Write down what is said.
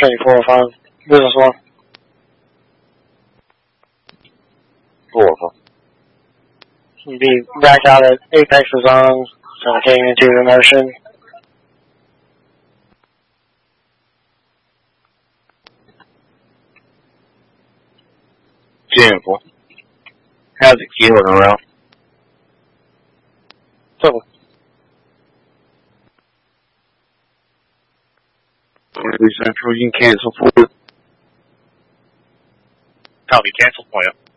2405. Business one. 405. Be back out at Apex Designs, came into the motion. Jennifer. How's it killing around? Trouble. Central, you can cancel for it. Copy, cancel for you.